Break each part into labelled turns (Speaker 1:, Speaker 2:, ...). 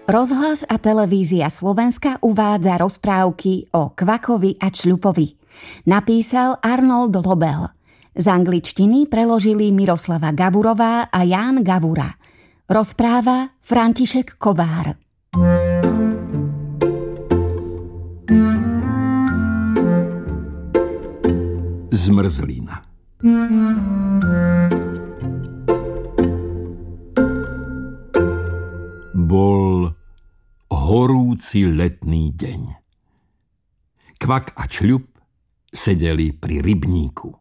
Speaker 1: Rozhlas a televízia Slovenska uvádza rozprávky o Kvakovi a Čľupovi. Napísal Arnold Lobel. Z angličtiny preložili Miroslava Gavurová a Ján Gavura. Rozpráva František Kovár.
Speaker 2: Zmrzlina. Bol horúci letný deň. Kvak a Čľup sedeli pri rybníku.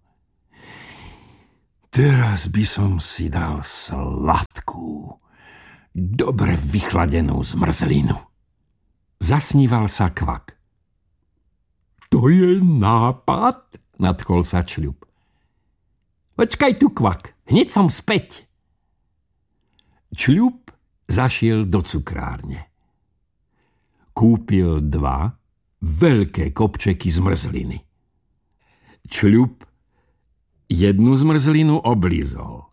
Speaker 2: Teraz by som si dal sladkú, dobre vychladenú zmrzlinu. Zasníval sa Kvak. To je nápad, nadchol sa Čľup. Počkaj tu, Kvak, hneď som späť. Čľup zašiel do cukrárne. Kúpil 2 veľké kopčeky zmrzliny. Čľup jednu zmrzlinu oblízol.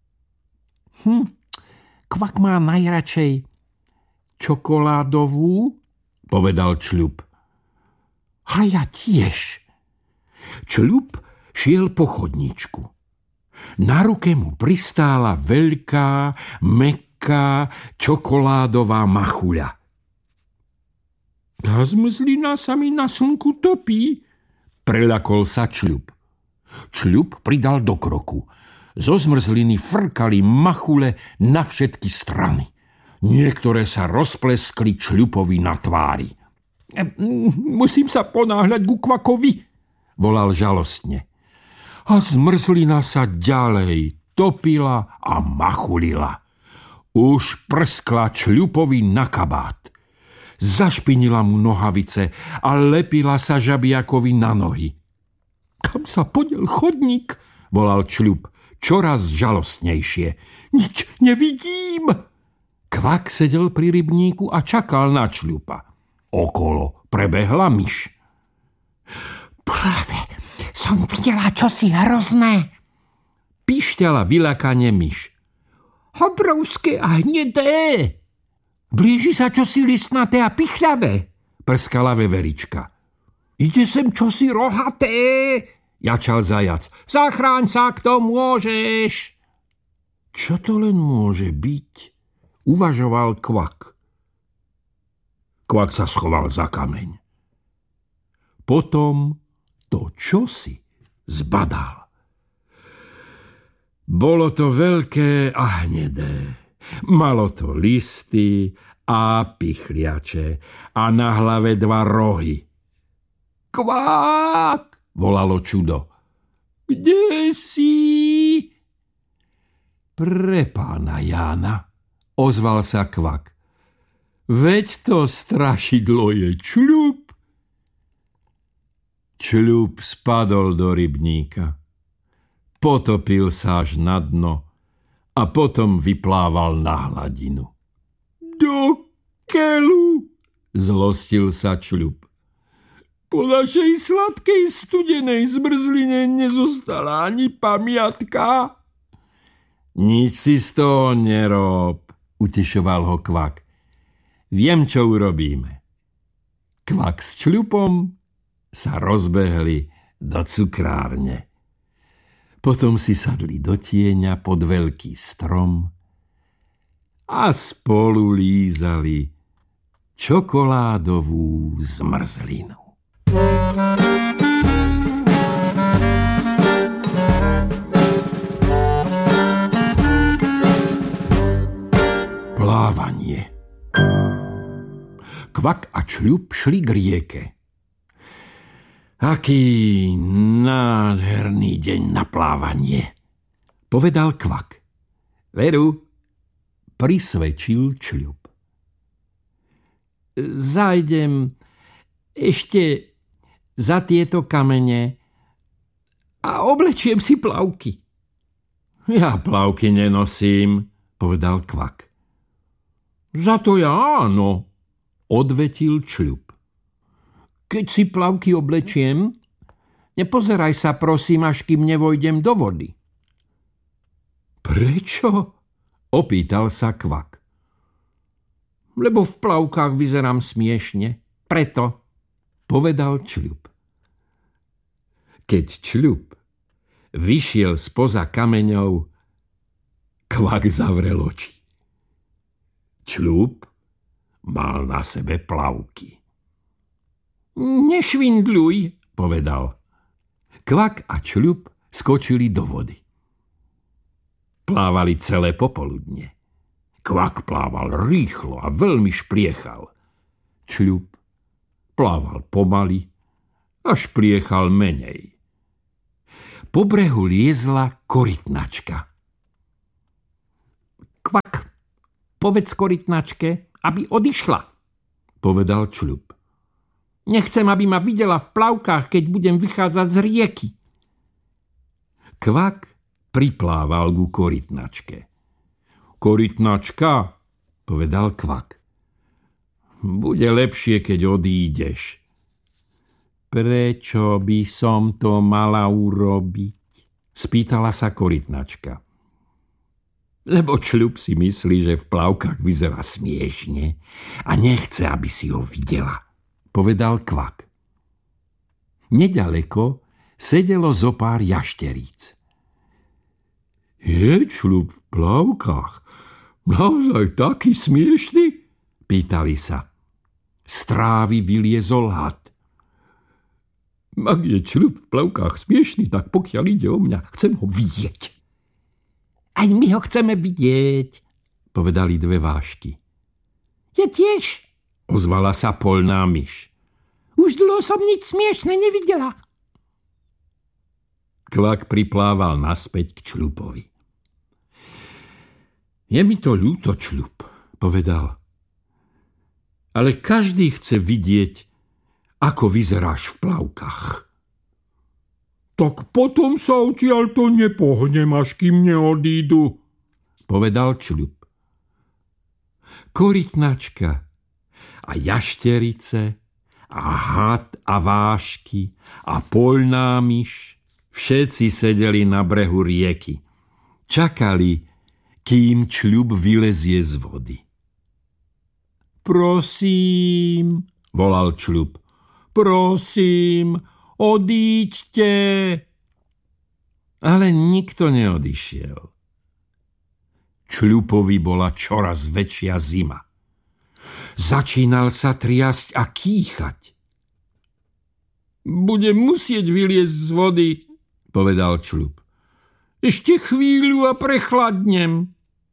Speaker 2: Kvak má najradšej čokoládovú, povedal Čľup. A ja tiež. Čľup šiel po chodníčku. Na ruke mu pristála veľká, mäkká, čokoládová machuľa. Tá zmrzlina sa mi na slnku topí, preľakol sa Čľup. Čľup pridal do kroku. Zo zmrzliny frkali machule na všetky strany. Niektoré sa rozpleskli Čľupovi na tvári. Musím sa ponáhľať ku Kvakovi, volal žalostne. A zmrzlina sa ďalej topila a machulila. Už prskla Čľupovi na kabát. Zašpinila mu nohavice a lepila sa žabiakovi na nohy. Kam sa podiel chodník? Volal Čľup, čoraz žalostnejšie. Nič nevidím. Kvak sedel pri rybníku a čakal na Čľupa. Okolo prebehla myš. Práve som videla čosi hrozné, pišťala vyľakane myš. Obrovské a hnedé. Blíži sa čosi listnaté a pichľavé, prskala veverička. Ide sem čosi rohaté, jačal zajac. Zachráň sa, kto môžeš. Čo to len môže byť? Uvažoval Kvak. Kvak sa schoval za kameň. Potom to čosi zbadal. Bolo to veľké a hnedé. Malo to listy a pichliače a na hlave 2 rohy. Kvák, volalo čudo. Kde si? Pre pána Jána, ozval sa Kvak. Veď to strašidlo je Čľup. Čľup spadol do rybníka. Potopil sa až na dno a potom vyplával na hladinu. Do keľu, zlostil sa Čľup. Po našej sladkej studenej zmrzline nezostala ani pamiatka. Nič si z toho nerob, utišoval ho Kvak. Viem, čo urobíme. Kvak s Čľupom sa rozbehli do cukrárne. Potom si sadli do tieňa pod veľký strom a spolu lízali čokoládovú zmrzlinu. Plávanie. Kvak a Čľup šli k rieke. Aký nádherný deň na plávanie, povedal Kvak. Veru, prisvedčil Čľup. Zajdem ešte za tieto kamene a oblečiem si plavky. Ja plavky nenosím, povedal Kvak. Za to ja áno, odvetil Čľup. Keď si plavky oblečiem, nepozeraj sa prosím, až kým nevojdem do vody. Prečo? Opýtal sa Kvak. lebo v plavkách vyzerám smiešne. Preto, povedal Čľup. Keď Čľup vyšiel spoza kameňov, Kvak zavrel oči. Čľup mal na sebe plavky. Nešvindľuj, povedal. Kvak a Čľup skočili do vody. Plávali celé popoludne. Kvak plával rýchlo a veľmi špliechal. Čľup plával pomaly a špliechal menej. Po brehu liezla korytnačka. Kvak, povedz korytnačke, aby odišla, povedal Čľup. Nechcem, aby ma videla v plavkách, keď budem vychádzať z rieky. Kvak priplával ku korytnačke. Korytnačka, povedal Kvak. Bude lepšie, keď odídeš. Prečo by som to mala urobiť? Spýtala sa korytnačka. Lebo Čľup si myslí, že v plavkách vyzerá smiešne a nechce, aby si ho videla, povedal Kvak. Neďaleko sedelo zopár jašteríc. Je Čľup v plavkách naozaj taký smiešný? Pýtali sa. Z trávy vyliezol had. Ak je Čľup v plavkách smiešný, tak pokiaľ ide o mňa, chcem ho vidieť. Aj my ho chceme vidieť, povedali dve vášky. Ja tiež, ozvala sa poľná myš. Už dlho som nič smiešne nevidela. Kvak priplával naspäť k Čľupovi. Je mi to ľúto, Čľup, povedal. Ale každý chce vidieť, ako vyzeráš v plavkách. Tak potom sa odtiaľto nepohnem, až kým neodídu, povedal Čľup. Korytnačka a jašterice a had a vášky a poľná myš všetci sedeli na brehu rieky. Čakali, kým Čľup vylezie z vody. Prosím, volal Čľup. Prosím, odíďte. Ale nikto neodišiel. Čľupovi bola čoraz väčšia zima. Začínal sa triasť a kýchať. Budem musieť vyliezť z vody, povedal Čľup. Ešte chvíľu a prechladnem.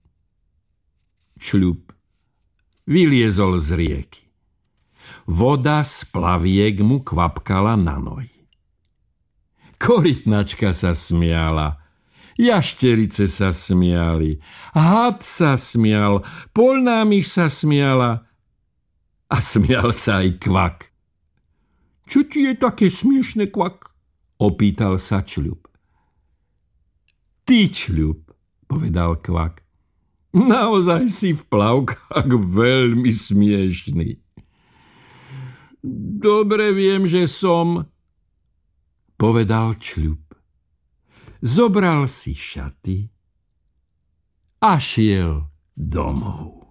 Speaker 2: Čľup vyliezol z rieky. Voda z plaviek mu kvapkala na nohy. Korytnačka sa smiala, jašterice sa smiali, had sa smial, poľná myš sa smiala a smial sa aj Kvak. Čo ti je také smiešne, Kvak? Opýtal sa Čľup. Ty, Čľup, povedal Kvak. Naozaj si v plavkách veľmi smiešný. Dobre viem, že som, povedal Čľup. Zobral si šaty a šiel domov.